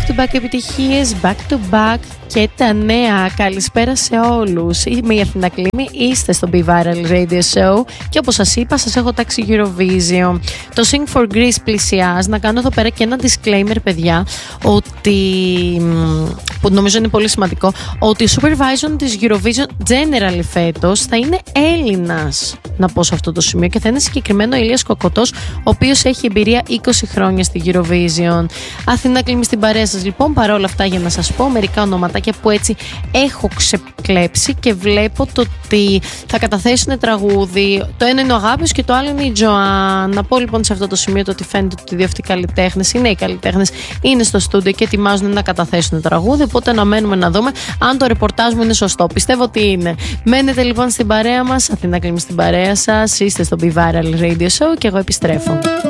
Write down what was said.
back-to-back επιτυχίες, back-to-back και τα νέα. Καλησπέρα σε όλους. Είμαι η Αθηνά Κλίμη, είστε στο Be Viral Radio Show και όπως σας είπα, σας έχω τάξει Eurovision. Το Sing for Greece πλησιάζει. Να κάνω εδώ πέρα και ένα disclaimer, παιδιά, ότι, που νομίζω είναι πολύ σημαντικό, ότι ο supervisor της Eurovision generally φέτος θα είναι Έλληνας, να πω σε αυτό το σημείο, και θα είναι συγκεκριμένο ο Ηλίας Κοκοτός, ο οποίος έχει εμπειρία 20 χρόνια στη Eurovision. Αθηνά Κλίμη στην παρέα σας, λοιπόν, παρόλα αυτά, για να σας πω μερικά ονοματάκια που έτσι έχω ξεκλέψει και βλέπω το ότι θα καταθέσουν τραγούδι. Το ένα είναι ο Αγάπης και το άλλο είναι η Τζοάν. Να πω λοιπόν σε αυτό το σημείο το ότι φαίνεται ότι οι δύο αυτοί καλλιτέχνες, οι νέοι καλλιτέχνες, είναι στο στούντιο και ετοιμάζουν να καταθέσουν τραγούδι. Οπότε να μένουμε να δούμε αν το ρεπορτάζ μου είναι σωστό. Πιστεύω ότι είναι. Μένετε λοιπόν στην παρέα μας. Αθηνά Κλίμη στην παρέα σας. Είστε στο Be Viral Radio Show και εγώ επιστρέφω.